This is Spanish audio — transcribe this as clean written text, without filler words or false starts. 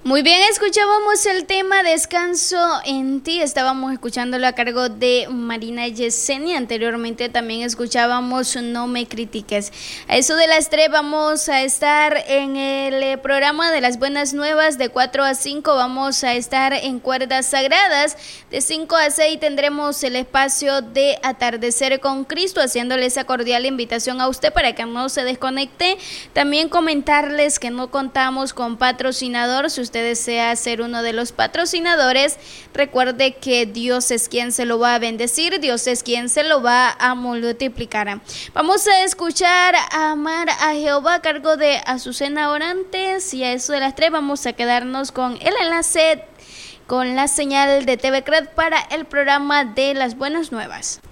Muy bien, escuchábamos el tema Descanso en ti, estábamos escuchándolo a cargo de Marina Yesenia, anteriormente también escuchábamos No me critiques. A eso de las 3 vamos a estar en el programa de las buenas nuevas, de 4 a 5 vamos a estar en Cuerdas Sagradas, de 5 a 6 tendremos el espacio de Atardecer con Cristo, haciéndole esa cordial invitación a usted para que no se desconecte. También comentarles que no contamos con patrocinador. Si usted desea ser uno de los patrocinadores, recuerde que Dios es quien se lo va a bendecir, Dios es quien se lo va a multiplicar. Vamos a escuchar a Amar a Jehová a cargo de Azucena Orantes, y a eso de las 3 vamos a quedarnos con el enlace con la señal de TV Cred para el programa de las buenas nuevas.